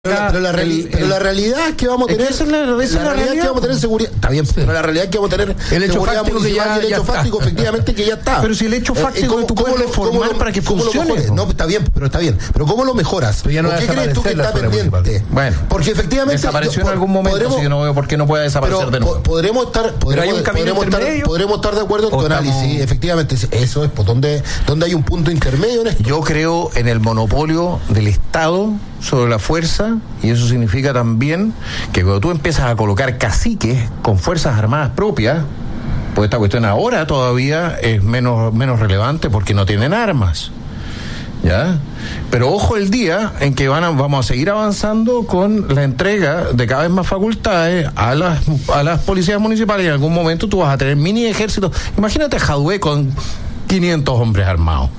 Pero la realidad es que vamos a tener la realidad que vamos a tener seguridad. Está bien, pero la realidad es que vamos a tener el hecho fáctico que ya, y el hecho fáctico efectivamente que ya está. Pero si el hecho fáctico tú puedes reformar para que funcione. No, está bien. Pero ¿cómo lo mejoras? Pero ya no ¿Por qué crees tú que está pendiente? Bueno, porque efectivamente desapareció en algún momento, así que no veo por qué no pueda desaparecer de nuevo. Podremos estar de acuerdo en tu análisis, efectivamente. Eso es donde hay un punto intermedio en esto. Yo creo en el monopolio del Estado sobre la fuerza, y eso significa también que cuando tú empiezas a colocar caciques con fuerzas armadas propias, pues esta cuestión ahora todavía es menos relevante porque no tienen armas, ¿ya? Pero ojo el día en que vamos a seguir avanzando con la entrega de cada vez más facultades a las policías municipales, y en algún momento tú vas a tener mini ejércitos. Imagínate Jadue con 500 hombres armados.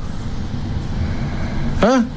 ¿Ah?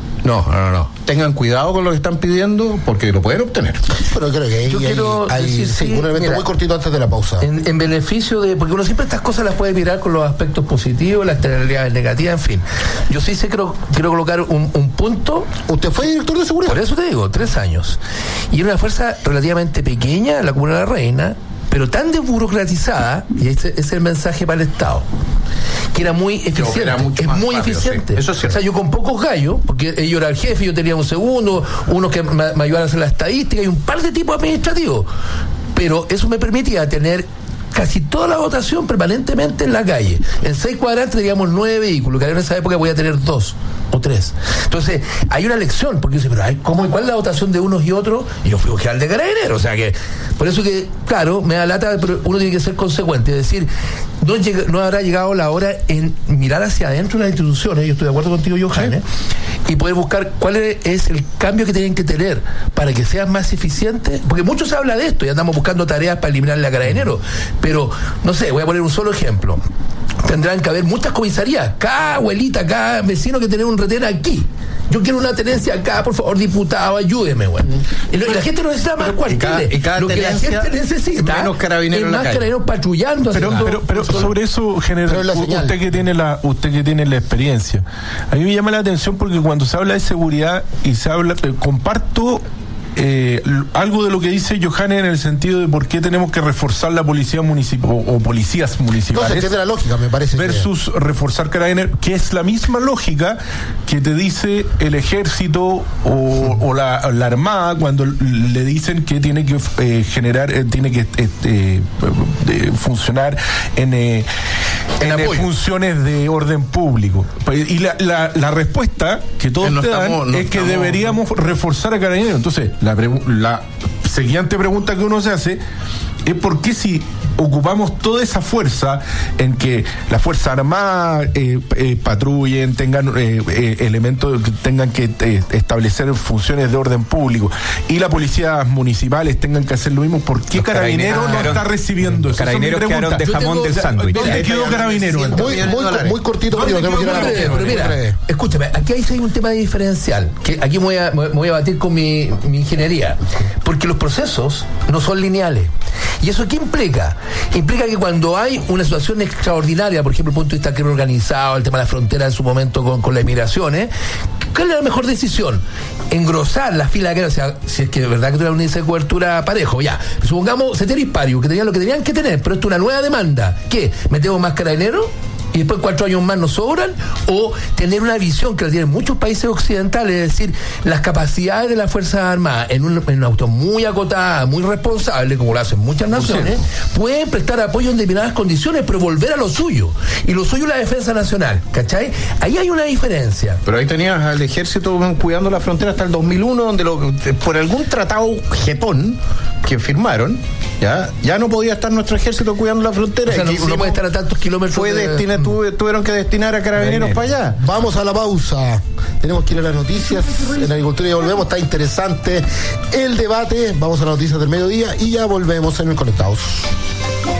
No. Tengan cuidado con lo que están pidiendo porque lo pueden obtener. Pero creo que hay un elemento muy cortito antes de la pausa. En beneficio de... Porque uno siempre estas cosas las puede mirar con los aspectos positivos, las externalidades negativas, en fin. Yo sí quiero colocar un punto. Usted fue director de seguridad. Por eso te digo, 3 años. Y era una fuerza relativamente pequeña, la Comuna de la Reina, pero tan desburocratizada, y ese es el mensaje para el Estado, que era muy eficiente. Es muy rápido, eficiente. Sí. Eso es cierto. O sea, yo con pocos gallos, porque yo era el jefe, yo tenía un segundo, unos que me ayudaban a hacer la estadística y un par de tipos administrativos. Pero eso me permitía tener casi toda la votación permanentemente en la calle. En 6 cuadrantes teníamos 9 vehículos, que en esa época voy a tener 2 o 3. Entonces, hay una lección, porque yo sé, pero ¿cuál es la votación de unos y otros? Y yo fui general de Carabineros, o sea que, por eso que, claro, me da lata, pero uno tiene que ser consecuente, es decir, no habrá llegado la hora en mirar hacia adentro de las instituciones, yo estoy de acuerdo contigo, Johannes, y poder buscar cuál es el cambio que tienen que tener para que sean más eficientes, porque mucho se habla de esto, ya andamos buscando tareas para eliminarle a Carabineros, pero, no sé, voy a poner un solo ejemplo. Tendrán que haber muchas comisarías, cada abuelita, cada vecino que tener un retén aquí. Yo quiero una tenencia acá, por favor, diputado, ayúdeme, güey. Y la gente no necesita más cuarteles. Lo que la gente necesita menos carabineros es más carabineros patrullando. Pero sobre eso, general, usted que tiene la experiencia, a mí me llama la atención porque cuando se habla de seguridad y se habla, comparto algo de lo que dice Johannes en el sentido de por qué tenemos que reforzar la policía municipal o policías municipales. No, se entiende la lógica, me parece. Versus reforzar Carabineros, que es la misma lógica que te dice el ejército o la armada cuando le dicen que tiene que tiene que funcionar en funciones de orden público. Y la respuesta que todos te dan es que deberíamos reforzar a Carabineros. Entonces, la siguiente pregunta que uno se hace es por qué si ocupamos toda esa fuerza en que la Fuerza Armada patrullen, tengan elementos, tengan que establecer funciones de orden público y las policías municipales tengan que hacer lo mismo, ¿por qué Carabineros no está recibiendo eso? Carabineros quedaron de jamón del sándwich. ¿Dónde quedó Carabineros? Muy cortito, pero mira, escúchame, aquí hay un tema diferencial, que aquí me voy a batir con mi ingeniería, porque los procesos no son lineales. ¿Y eso qué implica? Implica que cuando hay una situación extraordinaria, por ejemplo, el punto de vista crimen organizado, el tema de la frontera en su momento con las migraciones, ¿cuál es la mejor decisión? Engrosar la fila de, o sea, si es que de verdad que tuviera un índice de cobertura parejo, ya. Supongamos Ceteris Paribus, que tenían lo que tenían que tener, pero esto es una nueva demanda. ¿Qué? ¿Metemos más Carabineros? Y después 4 años más nos sobran, o tener una visión que la tienen muchos países occidentales, es decir, las capacidades de las Fuerzas Armadas en una auto muy acotada, muy responsable, como lo hacen muchas naciones, pueden prestar apoyo en determinadas condiciones, pero volver a lo suyo. Y lo suyo es la defensa nacional, ¿cachai? Ahí hay una diferencia. Pero ahí tenías al ejército cuidando la frontera hasta el 2001, donde por algún tratado jetón que firmaron, ya no podía estar nuestro ejército cuidando la frontera. O sea, no puede estar a tantos kilómetros. Tuvieron que destinar a Carabineros para allá. Vamos a la pausa. Tenemos que ir a las noticias en agricultura y ya volvemos. Está interesante el debate. Vamos a las noticias del mediodía y ya volvemos en el Conectados.